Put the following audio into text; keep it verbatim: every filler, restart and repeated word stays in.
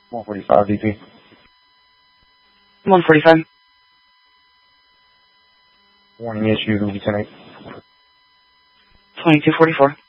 one forty-five D P. one forty-five. Warning issue, Lieutenant. twenty-two forty-four.